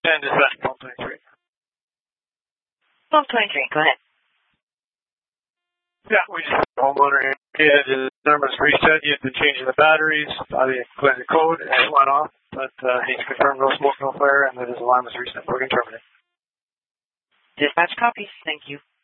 10 dispatch 1223. 1223, go ahead. Yeah, we just had the homeowner here. The numbers reset. He had been changing the batteries. He played the code and it went off. But he's confirmed no smoke, no flare, and that his alarm was reset. We're going to terminate. Dispatch copies. Thank you.